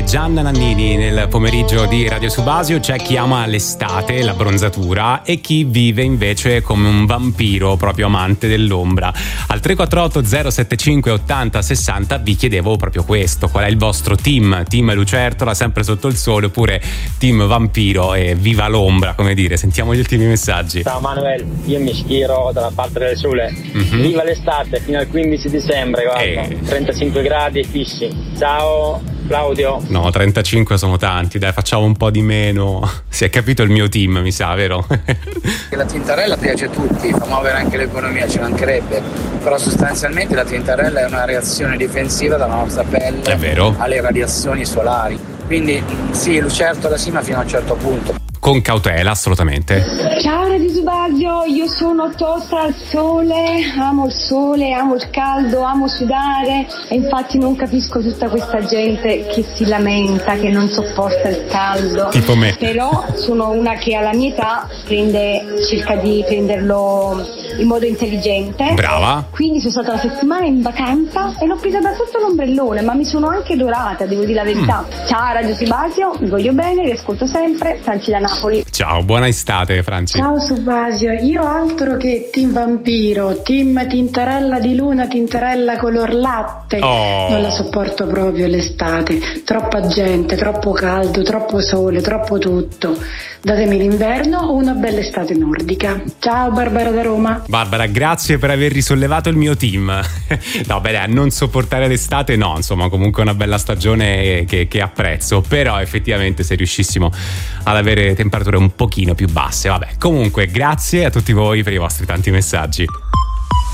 Gianna Nannini nel pomeriggio di Radio Subasio. C'è chi ama l'estate, l'abbronzatura, e chi vive invece come un vampiro, proprio amante dell'ombra. Al 348 075 80 60 vi chiedevo proprio questo: qual è il vostro team lucertola sempre sotto il sole, oppure team vampiro e viva l'ombra, come dire. Sentiamo gli ultimi messaggi. Ciao Manuel, io mi schiero dalla parte del sole. Viva l'estate fino al 15 dicembre, guarda. 35 gradi fissi. Ciao Claudio. No, 35 sono tanti, dai, facciamo un po' di meno. Si è capito il mio team, mi sa, vero? La tintarella piace a tutti, fa muovere anche l'economia, ci mancherebbe, però sostanzialmente la tintarella è una reazione difensiva dalla nostra pelle, è vero, alle radiazioni solari, quindi sì, lucertola sì, ma fino a un certo punto. Con cautela, assolutamente. Ciao Radio Subasio, io sono tosta al sole, amo il caldo, amo sudare, e infatti non capisco tutta questa gente che si lamenta, che non sopporta il caldo. Tipo me. Però sono una che alla mia età cerca di prenderlo in modo intelligente. Brava. Quindi sono stata una settimana in vacanza e l'ho presa da sotto l'ombrellone, ma mi sono anche dorata, devo dire la verità. Ciao Radio Subasio, vi voglio bene, vi ascolto sempre, Franci da Napoli. Ciao, buona estate Franci. Ciao Subasio, io altro che team vampiro, team tintarella di luna, tintarella color latte. Non la sopporto proprio l'estate, troppa gente, troppo caldo, troppo sole, troppo tutto. Datemi l'inverno o una bella estate nordica. Ciao Barbara da Roma. Barbara, grazie per aver risollevato il mio team. No, beh, a non sopportare l'estate no, insomma, comunque una bella stagione che apprezzo, però effettivamente se riuscissimo ad avere temperature un pochino più basse, vabbè. Comunque, grazie a tutti voi per i vostri tanti messaggi.